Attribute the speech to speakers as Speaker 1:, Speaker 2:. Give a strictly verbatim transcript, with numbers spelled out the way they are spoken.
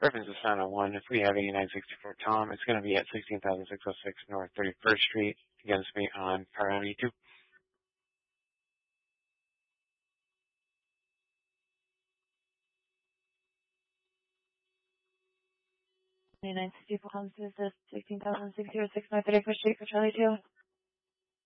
Speaker 1: Reference is found on one. If we have eighty-nine sixty-four Tom, it's going to be at sixteen thousand six hundred six North thirty-first Street against me on Power E two.
Speaker 2: eighty-nine sixty-four Tom, this is sixteen thousand six hundred six North thirty-first Street for Charlie two.